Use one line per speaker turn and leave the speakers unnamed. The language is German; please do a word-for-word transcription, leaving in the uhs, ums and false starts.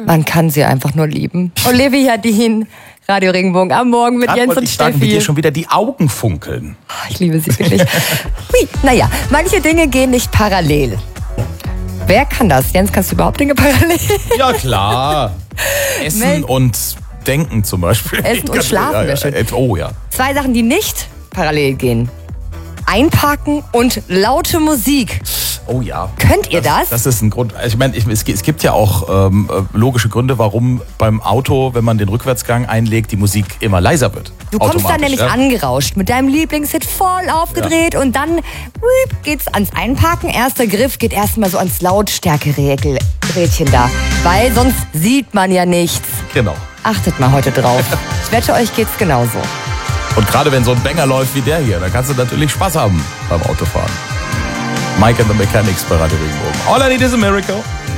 Man kann sie einfach nur lieben. Olivia Dean, Radio Regenbogen am Morgen mit
Grad
Jens
wollte
und
ich sagen,
Steffi.
wie dir schon wieder die Augen funkeln.
Oh, ich liebe sie wirklich. Hui, naja, manche Dinge gehen nicht parallel. Wer kann das? Jens, kannst du überhaupt Dinge parallel?
Ja, klar. Essen
Mel-
und Denken zum Beispiel.
Essen und Schlafen
ja,
wäre
ja,
schön.
ja. Oh ja.
Zwei Sachen, die nicht parallel gehen. Einparken und laute Musik.
Oh ja.
Könnt ihr das?
Das ist ein Grund. Also ich meine, ich, es, es gibt ja auch ähm, logische Gründe, warum beim Auto, wenn man den Rückwärtsgang einlegt, die Musik immer leiser wird.
Du kommst dann nämlich
ja.
angerauscht mit deinem Lieblingshit voll aufgedreht ja. und dann whip, geht's ans Einparken. Erster Griff geht erstmal so ans Lautstärkerädchen da, weil sonst sieht man ja nichts.
Genau.
Achtet mal heute drauf. Ich wette, euch geht's genauso.
Und gerade wenn so ein Banger läuft wie der hier, dann kannst du natürlich Spaß haben beim Autofahren. Mike and the Mechanics bei Radio Regenbogen. All I need is a miracle.